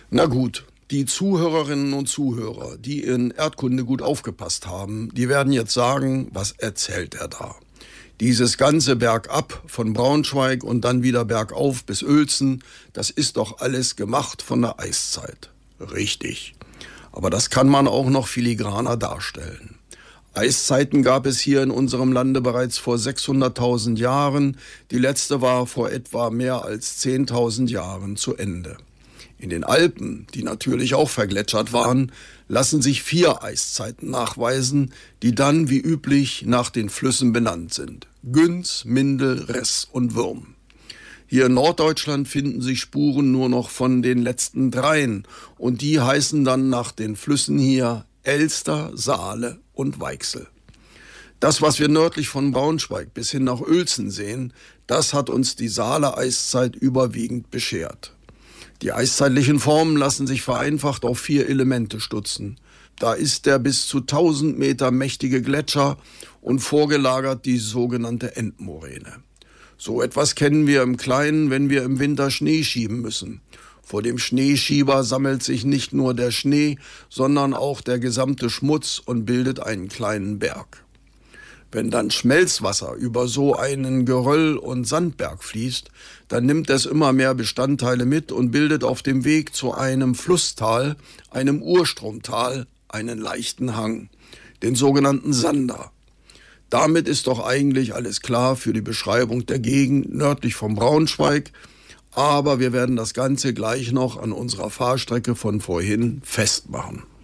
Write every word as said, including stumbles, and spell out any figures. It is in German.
Na gut, die Zuhörerinnen und Zuhörer, die in Erdkunde gut aufgepasst haben, die werden jetzt sagen, was erzählt er da? Dieses ganze Bergab von Braunschweig und dann wieder bergauf bis Uelzen, das ist doch alles gemacht von der Eiszeit. Richtig. Aber das kann man auch noch filigraner darstellen. Eiszeiten gab es hier in unserem Lande bereits vor sechshunderttausend Jahren. Die letzte war vor etwa mehr als zehntausend Jahren zu Ende. In den Alpen, die natürlich auch vergletschert waren, lassen sich vier Eiszeiten nachweisen, die dann wie üblich nach den Flüssen benannt sind: Günz, Mindel, Ress und Würm. Hier in Norddeutschland finden sich Spuren nur noch von den letzten dreien und die heißen dann nach den Flüssen hier Elster, Saale und Weichsel. Das, was wir nördlich von Braunschweig bis hin nach Uelzen sehen, das hat uns die Saale-Eiszeit überwiegend beschert. Die eiszeitlichen Formen lassen sich vereinfacht auf vier Elemente stutzen. Da ist der bis zu tausend Meter mächtige Gletscher und vorgelagert die sogenannte Endmoräne. So etwas kennen wir im Kleinen, wenn wir im Winter Schnee schieben müssen. Vor dem Schneeschieber sammelt sich nicht nur der Schnee, sondern auch der gesamte Schmutz und bildet einen kleinen Berg. Wenn dann Schmelzwasser über so einen Geröll- und Sandberg fließt, dann nimmt es immer mehr Bestandteile mit und bildet auf dem Weg zu einem Flusstal, einem Urstromtal, einen leichten Hang, den sogenannten Sander. Damit ist doch eigentlich alles klar für die Beschreibung der Gegend nördlich von Braunschweig, aber wir werden das Ganze gleich noch an unserer Fahrstrecke von vorhin festmachen.